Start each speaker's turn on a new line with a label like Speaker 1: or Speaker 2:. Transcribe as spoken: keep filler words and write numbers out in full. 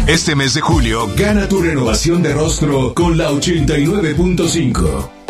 Speaker 1: Este mes de julio, gana tu renovación de rostro con la ochenta y nueve punto cinco.